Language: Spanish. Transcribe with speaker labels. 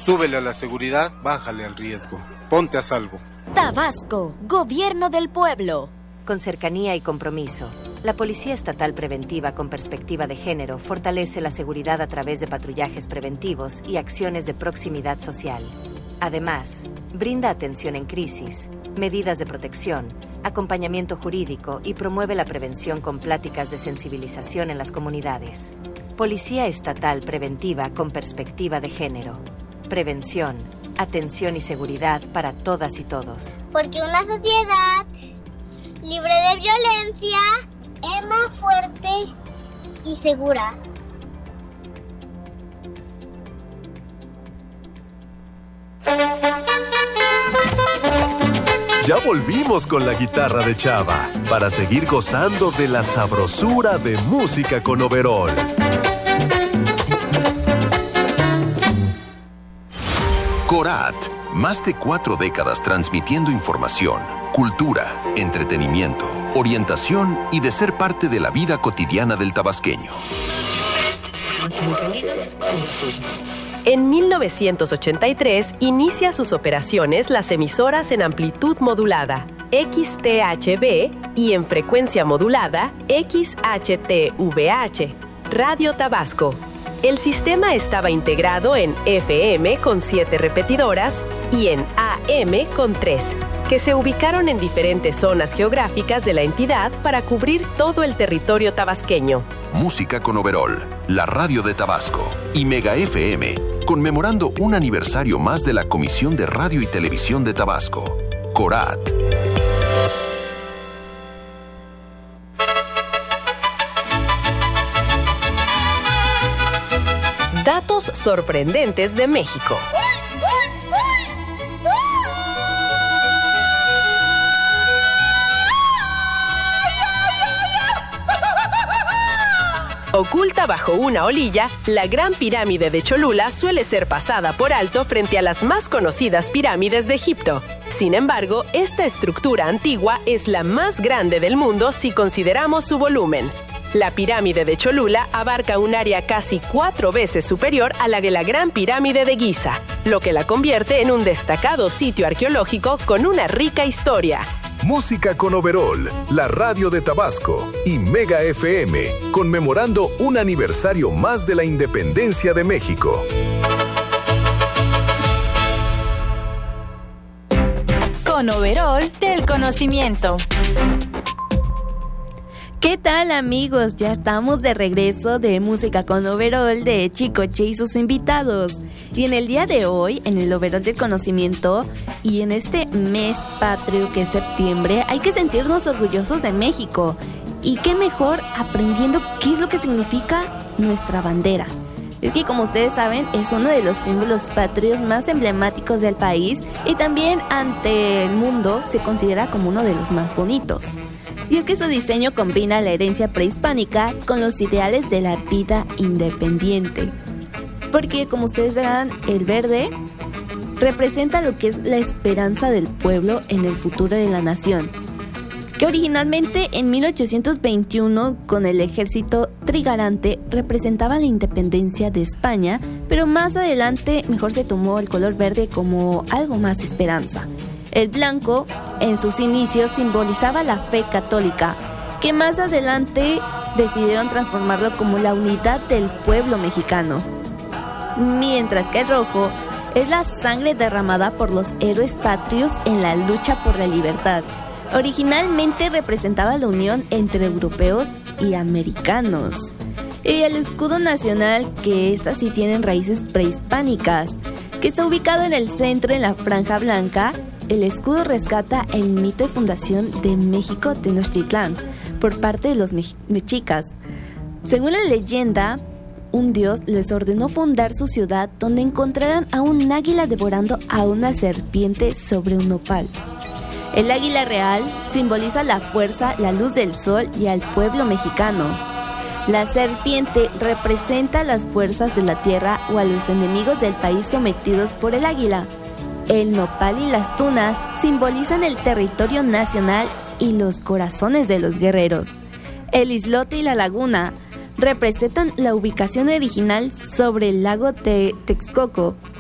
Speaker 1: Súbele a la seguridad, bájale al riesgo. Ponte a salvo.
Speaker 2: Tabasco, Gobierno del Pueblo.
Speaker 3: Con cercanía y compromiso, la Policía Estatal Preventiva con Perspectiva de Género fortalece la seguridad a través de patrullajes preventivos y acciones de proximidad social. Además, brinda atención en crisis, medidas de protección, acompañamiento jurídico y promueve la prevención con pláticas de sensibilización en las comunidades. Policía Estatal Preventiva con Perspectiva de Género. Prevención, atención y seguridad para todas y todos.
Speaker 4: Porque una sociedad libre de violencia es más fuerte y segura.
Speaker 5: Ya volvimos con la guitarra de Chava para seguir gozando de la sabrosura de Música con Overol.
Speaker 6: Corat, más de 4 décadas transmitiendo información, cultura, entretenimiento, orientación y de ser parte de la vida cotidiana del tabasqueño.
Speaker 7: En 1983 inicia sus operaciones las emisoras en amplitud modulada XTHB y en frecuencia modulada XHTVH, Radio Tabasco. El sistema estaba integrado en FM con 7 repetidoras y en AM con 3, que se ubicaron en diferentes zonas geográficas de la entidad para cubrir todo el territorio tabasqueño.
Speaker 6: Música con Overol, la radio de Tabasco y Mega FM, conmemorando un aniversario más de la Comisión de Radio y Televisión de Tabasco, Corat.
Speaker 7: Datos sorprendentes de México. Oculta bajo una olilla, la Gran Pirámide de Cholula suele ser pasada por alto frente a las más conocidas pirámides de Egipto. Sin embargo, esta estructura antigua es la más grande del mundo si consideramos su volumen. La pirámide de Cholula abarca un área casi 4 veces superior a la de la Gran Pirámide de Giza, lo que la convierte en un destacado sitio arqueológico con una rica historia.
Speaker 5: Música con Overol, la radio de Tabasco y Mega FM, conmemorando un aniversario más de la independencia de México.
Speaker 2: Con Overol del conocimiento.
Speaker 8: ¿Qué tal, amigos? Ya estamos de regreso de Música con Overol de Chicoche y sus invitados. Y en el día de hoy, en el Overol del Conocimiento y en este mes patrio que es septiembre, hay que sentirnos orgullosos de México. Y qué mejor aprendiendo qué es lo que significa nuestra bandera. Es que, como ustedes saben, es uno de los símbolos patrios más emblemáticos del país y también ante el mundo se considera como uno de los más bonitos. Y es que su diseño combina la herencia prehispánica con los ideales de la vida independiente. Porque, como ustedes verán, el verde representa lo que es la esperanza del pueblo en el futuro de la nación. Que originalmente en 1821, con el ejército trigarante, representaba la independencia de España, pero más adelante mejor se tomó el color verde como algo más esperanza. El blanco, en sus inicios, simbolizaba la fe católica, que más adelante decidieron transformarlo como la unidad del pueblo mexicano. Mientras que el rojo es la sangre derramada por los héroes patrios en la lucha por la libertad. Originalmente representaba la unión entre europeos y americanos. Y el escudo nacional, que estas sí tienen raíces prehispánicas, que está ubicado en el centro en la franja blanca. El escudo rescata el mito de fundación de México Tenochtitlán por parte de los mexicas. Según la leyenda, un dios les ordenó fundar su ciudad donde encontraran a un águila devorando a una serpiente sobre un nopal. El águila real simboliza la fuerza, la luz del sol y al pueblo mexicano. La serpiente representa las fuerzas de la tierra o a los enemigos del país sometidos por el águila. El nopal y las tunas simbolizan el territorio nacional y los corazones de los guerreros. El islote y la laguna representan la ubicación original sobre el lago de Texcoco,